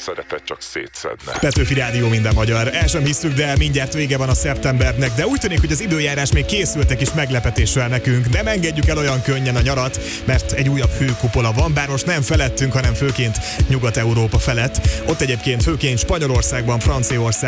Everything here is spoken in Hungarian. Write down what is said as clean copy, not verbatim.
szerepet csak szétszedne. Petőfi Rádió, minden magyar. El sem hiszük, de mindjárt vége van a szeptembernek, de úgy tűnik, hogy az időjárás még készültek is meglepetéssel nekünk. Nem engedjük el olyan könnyen a nyarat, mert egy újabb hőkupola van, bár most nem felettünk, hanem főként Nyugat-Európa felett. Ott egyébként főként Spanyolországban, Franciaországban